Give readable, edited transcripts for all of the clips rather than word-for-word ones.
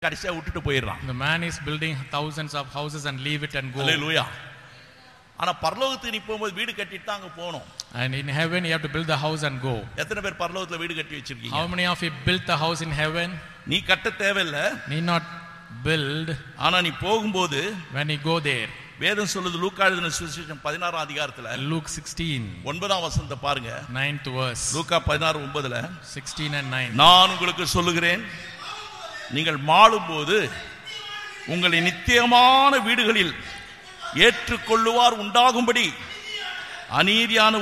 கடைசியா விட்டுட்டு போயிடுறான். The man is building thousands of houses and leave it and go. ஹல்லேலூயா. ஆனா பரலோகத்துக்கு நீ போகும்போது வீடு கட்டிட்டு தான் அங்க போகணும். And in heaven you have to build the house and go. எத்தனை பேர் பரலோகத்துல வீடு கட்டி வச்சிருக்கீங்க? How many of you built the house in heaven? நீ கட்ட தேவையில்ல. Need not build. ஆனா நீ போகும்போது when you go there. வேதம் சொல்லுது லூக்கா எழுதின சுவிசேஷம் 16ஆம் அதிகாரத்துல Luke 16 9ஆம் வசனத்தை பாருங்க. 9th verse. Luca 16:9ல 16 and 9. நான் உங்களுக்கு சொல்லுகிறேன், நீங்கள் மாளும்போது உங்களை நித்தியமான வீடுகளில் ஏற்றுக்கொள்ளுவார் உண்டாகும்படி அநீதியான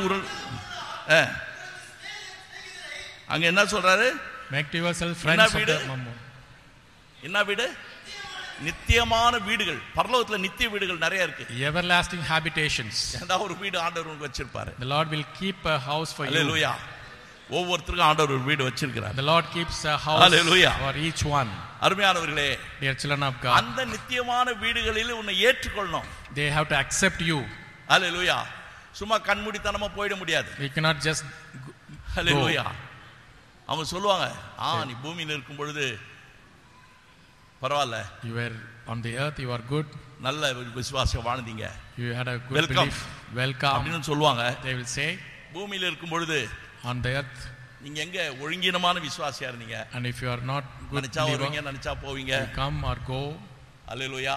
அங்க என்ன சொல்றாரு? Make yourself friends of the mammon. என்ன வீடு? நித்தியமான வீடுகள். பரலோகத்துல நித்திய வீடுகள் நிறைய இருக்கு. Everlasting habitations. ஏதாவது ஒரு வீடு ஆண்டவர் உங்களுக்கு வச்சிருப்பாரு. The Lord will keep a house for you. ஹல்லேலூயா. ஒவ்வொருத்தருக்கும் ஆண்டவர் ஒரு வீடு வச்சிருக்கிறார். The Lord keeps a house for each one. அருமையானவர்களே, dear children of God, அந்த நித்தியமான வீடுகளில் உன்னை ஏற்றுக்கொள்ளணும். they have to accept you. ஹல்லேலூயா. சும்மா கண்மூடித்தனமா போய்ட முடியாது. We cannot just ஹல்லேலூயா. அவங்க சொல்லுவாங்க, நீ பூமியில இருக்கும் பொழுது பரவாயில்ல, you were on the earth, you are good, நல்ல விசுவாசம் வாழ்ந்தீங்க, you had a good belief, welcome அப்படினு சொல்லுவாங்க. they will say, பூமியில இருக்கும் பொழுது on the earth நீங்க எங்க ஒழுங்கீனமான விசுவாசியா இருந்தீங்க, and if you are not good நினைச்சா வருவீங்க நினைச்சா போவீங்க, you come or go. ஹல்லேலூயா.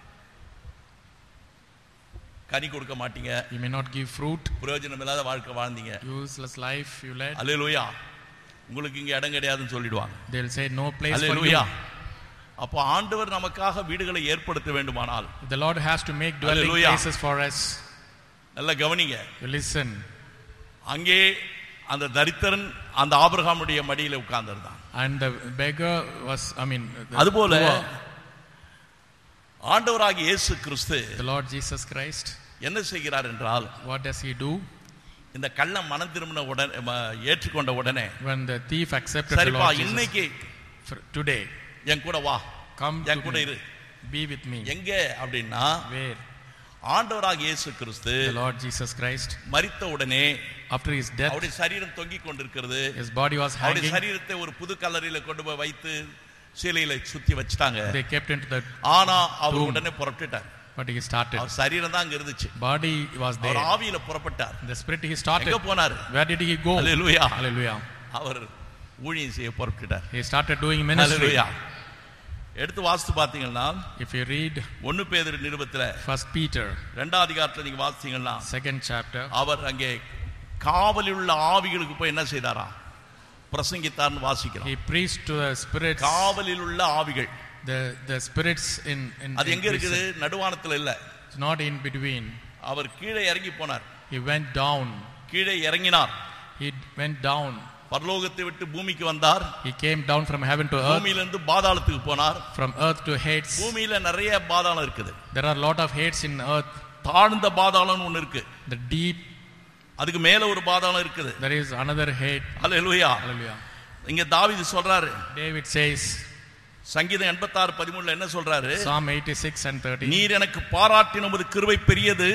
கனி கொடுக்க மாட்டீங்க, you may not give fruit, பிரயோஜனம் இல்லாத வாழ்க்கை வாழ்ந்தீங்க, useless life you led. ஹல்லேலூயா. உங்களுக்கு இங்க இடம் கிடையாதுன்னு சொல்லிடுவாங்க. they will say no place for you. ஹல்லேலூயா. அப்ப ஆண்டவர் நமக்காக வீடுகளை ஏற்படுத்த வேண்டுமானால் the Lord has to make dwelling places for us. நல்ல கவனிங்க, listen. அங்கே அந்த தரித்திரன் அந்த ஆபிரகாமுடைய மடியில உட்கார்ந்திருந்தான். and the beggar was, அதுபோல ஆண்டவராகிய இயேசு கிறிஸ்து, the Lord Jesus Christ, என்ன செய்கிறார் என்றால், what does he do? இந்த கள்ளன் மனம் திரும்பின உடனே ஏற்றுக்கொண்ட உடனே, when the thief accepted the Lord Jesus, இன்னைக்கு today என் கூட வா, come என் கூட இரு, be with me. எங்க அப்படின்னா, where? ஆண்டவராகிய இயேசு கிறிஸ்து, the Lord Jesus Christ, மரித்த உடனே after his death, அவருடைய சரீரம் தொங்கிக் கொண்டிருக்கிறது, his body was hanging, அவருடைய சரீரத்தை ஒரு புது கல்லறையில கொண்டு போய் வைத்து சிலையில சுத்தி வச்சிட்டாங்க. they kept into the ஆனா அவர் உடனே புறப்பட்டார். but he started, அவர் சரீரம் தான் அங்க இருந்துச்சு, body was there, அவர் ஆவியில புறப்பட்டார். the spirit he started, எங்க போனார்? where did he go? Hallelujah. hallelujah. அவர் ஊழியம் செய்ய புறப்பட்டார். he started doing ministry. ஹல்லேலூயா. எடுத்து வாசித்து பாத்தீங்கன்னா, if you read 1 பேதுரு நிருபத்துல 1 Peter 2ஆம் அதிகாரத்துல நீங்க வாசிச்சீங்கன்னா, 2nd chapter, அவர் அங்கே காவலில் உள்ள ஆவிகளுக்கு போய் என்ன செய்தாராம்? பிரசங்கித்தார்னு வாசிக்கிறோம். he preached to the spirits, காவலில் உள்ள ஆவிகள், the spirits in அது எங்க இருக்குது? நடுவானத்துல இல்ல, it's not in between. அவர் கீழே இறங்கி போனார். he went down, கீழே இறங்கினார். he went down, பரலோகத்தை விட்டு பூமிக்கு வந்தார். he came down from heaven to earth, பூமியிலிருந்து பாதாளத்துக்கு போனார். from earth to Hades. பூமியில நிறைய பாதாளம் இருக்குது. there are a lot of Hades in earth. தாழ்ந்த பாதாளம்னு ஒன்னு இருக்கு, the deep, அதுக்கு மேல ஒரு பாதாளம் இருக்குது. there is another Hades. Hallelujah. hallelujah. இங்க தாவீது சொல்றாரு, David says, சங்கீதம் 86:13 என்ன சொல்றாரு? Psalm 86 and 13, நீர் எனக்கு பாராட்டினது கிருபை பெரியது,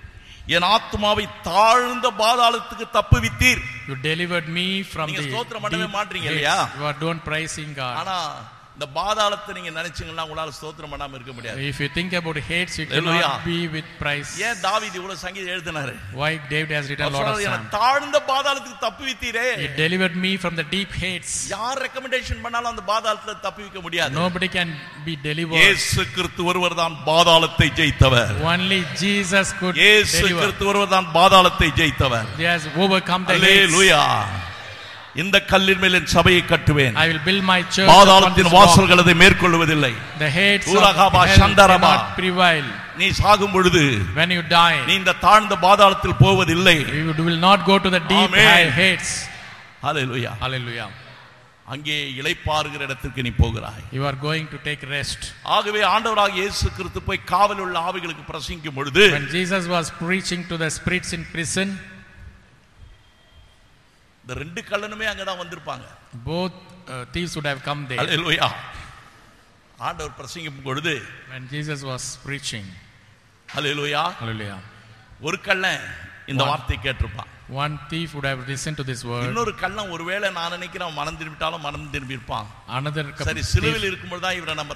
என் ஆத்துமாவை தாழ்ந்த பாதாளத்துக்கு தப்புவித்தீர். you delivered me from the ஸ்தோத்திரம் பண்ணவே மாட்டீங்க Hades. இல்லையா? you are don't praising God. ஆனா இந்த பாதாளத்தை நீங்க நினைச்சீங்கன்னா உங்களால ஸ்தோத்திரம் பண்ணாம இருக்க முடியாது. if you think about Hades, you cannot be with praise. ஏன் தாவீது இவ்வளவு சங்கீதம் எழுதினாரு? why David has written a lot of psalms? தாழ்ந்த பாதாளத்துக்கு தப்புவித்தீரே, he delivered me from the deep Hades. யார் ரெக்கமெண்டேஷன் பண்ணாலும் அந்த பாதாளத்தை தப்புவிக்க முடியாது. nobody can be delivered. இயேசு கிறிஸ்து ஒருவர் தான் பாதாளத்தை ஜெயித்தவர். only Jesus could இயேசு deliver. கிறிஸ்து ஒருவர் தான் பாதாளத்தை ஜெயித்தவர். he has overcome the Hades. ஹல்லேலூயா. இந்த கல்லின் மேல் என் சபையை கட்டுவேன், I will build my church. பாதாளத்தின் வாசல்கள் அதை மேற்கொள்வதில்லை. the Hades of hell cannot prevail. நீ சாகும் பொழுது, when you die, நீ இந்த தாழ்ந்த பாதாளத்தில் போவதில்லை. you will not go to the deep Hades. Hallelujah. hallelujah. அங்கே இளைப்பாறுகிற இடத்துக்கு நீ போகிறாய். you are going to take rest. ஆகவே ஆண்டவராகிய இயேசு கிறிஸ்து போய் காவலில் உள்ள ஆவிகளுக்கு பிரசங்கிக்கும் பொழுது, when Jesus was preaching to the spirits in prison, இந்த ரெண்டு கள்ளனுமே அங்கதான் வந்திருப்பாங்க. both thieves would have come there. ஹல்லேலூயா. ஆண்டவர் பிரசங்கிக்கும் பொழுது, when Jesus was preaching, hallelujah, hallelujah, ஒரு கள்ளன் இந்த வார்த்தையை கேட்டிருப்பான். one thief would have listened to this word. இன்னொரு கள்ளன் ஒருவேளை நான் நினைக்கிறேன் மனம் திரும்பிட்டாலும் மனம் திரும்பி இருப்பான். another சரி, சிலுவையில் இருக்கும்போது தான் இவரை நம்ம